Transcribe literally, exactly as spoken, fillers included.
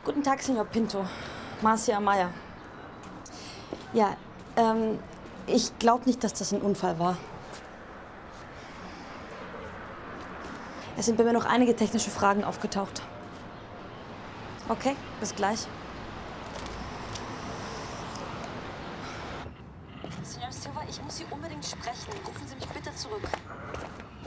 Guten Tag, Senor Pinto. Marcia Amaya. Ja, ähm, ich glaube nicht, dass das ein Unfall war. Es sind bei mir noch einige technische Fragen aufgetaucht. Okay, bis gleich. Senor Silva, ich muss Sie unbedingt sprechen. Rufen Sie mich bitte zurück.